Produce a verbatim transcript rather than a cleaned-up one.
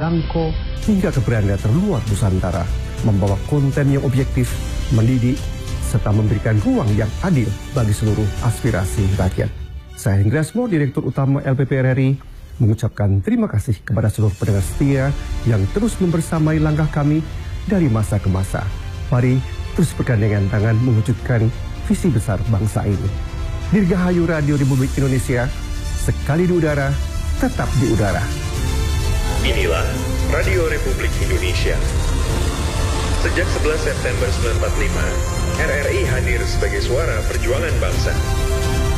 jangkau hingga ke beranda terluar Nusantara, membawa konten yang objektif, mendidik, serta memberikan ruang yang adil bagi seluruh aspirasi rakyat. Saya Hendra Asmo, Direktur Utama L P P R R I, mengucapkan terima kasih kepada seluruh pendengar setia yang terus membersamai langkah kami dari masa ke masa. Mari terus bergandengan tangan mewujudkan visi besar bangsa ini. Dirgahayu Radio Republik Indonesia, sekali di udara, tetap di udara. Inilah Radio Republik Indonesia. Sejak sebelas September seribu sembilan ratus empat puluh lima, R R I hadir sebagai suara perjuangan bangsa.